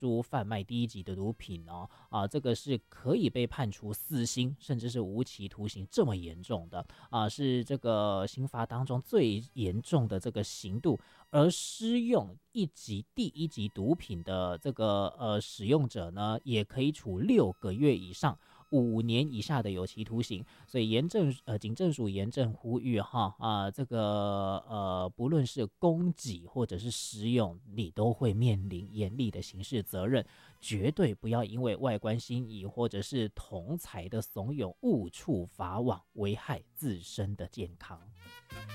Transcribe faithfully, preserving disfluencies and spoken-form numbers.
输贩卖低级的毒品哦，啊，这个是可以被判处死刑，甚至是无期徒刑这么严重的啊，是这个刑罚当中最严重的这个刑度。而施用一级第一级毒品的这个呃使用者呢，也可以处六个月以上五年以下的有期徒刑。所以严正呃警政署严正呼吁哈啊，这个呃不论是供给或者是施用，你都会面临严厉的刑事责任，绝对不要因为外观新颖或者是同才的怂恿误触法网，危害自身的健康。